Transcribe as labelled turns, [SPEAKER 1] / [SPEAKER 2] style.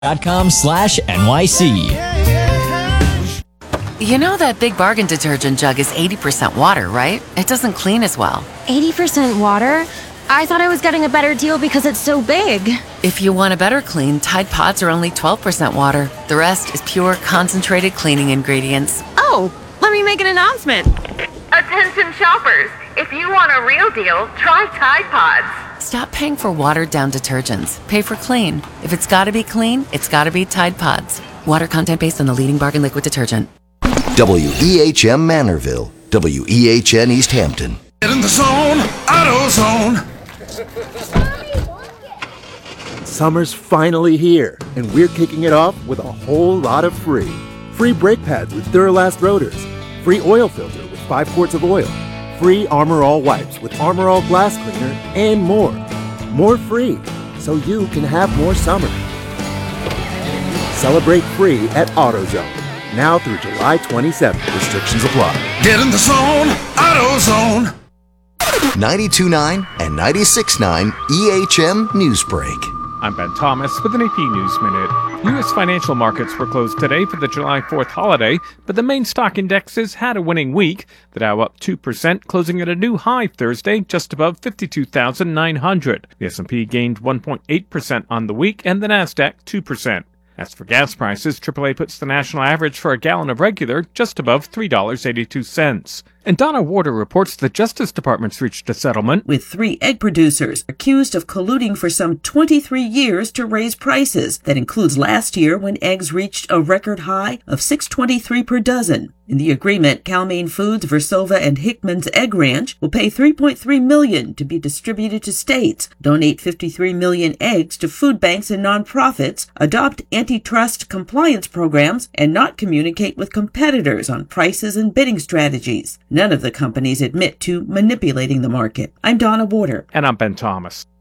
[SPEAKER 1] .com/NYC.
[SPEAKER 2] You know that Big Bargain detergent jug is 80% water, right? It doesn't clean as well.
[SPEAKER 3] 80% water? I thought I was getting a better deal because it's so big.
[SPEAKER 2] If you want a better clean, Tide Pods are only 12% water. The rest is pure, concentrated cleaning ingredients.
[SPEAKER 3] Oh, let me make an announcement.
[SPEAKER 4] Attention shoppers, if you want a real deal, try Tide Pods.
[SPEAKER 2] Stop paying for watered-down detergents. Pay for clean. If it's gotta be clean, it's gotta be Tide Pods. Water content based on the leading Bargain liquid detergent.
[SPEAKER 5] WEHM Manorville, WEHN East Hampton.
[SPEAKER 6] Get in the zone, AutoZone.
[SPEAKER 7] Summer's finally here, and we're kicking it off with a whole lot of free. Free brake pads with Duralast rotors. Free oil filter with 5 quarts of oil. Free Armor All wipes with Armor All glass cleaner, and more. More free, so you can have more summer. Celebrate free at AutoZone. Now through July 27th. Restrictions apply.
[SPEAKER 6] Get in the zone, AutoZone.
[SPEAKER 5] 92.9 and 96.9 EHM Newsbreak.
[SPEAKER 8] I'm Ben Thomas with an AP News Minute. U.S. financial markets were closed today for the July 4th holiday, but the main stock indexes had a winning week. The Dow up 2%, closing at a new high Thursday, just above 52,900. The S&P gained 1.8% on the week, and the Nasdaq 2%. As for gas prices, AAA puts the national average for a gallon of regular just above $3.82. And Donna Warder reports the Justice Department's reached a settlement
[SPEAKER 9] with 3 egg producers accused of colluding for some 23 years to raise prices. That includes last year when eggs reached a record high of $6.23 per dozen. In the agreement, Cal-Maine Foods, Versova, and Hickman's Egg Ranch will pay $3.3 million to be distributed to states, donate 53 million eggs to food banks and nonprofits, adopt antitrust compliance programs, and not communicate with competitors on prices and bidding strategies. None of the companies admit to manipulating the market. I'm Donna Warder.
[SPEAKER 8] And I'm Ben Thomas.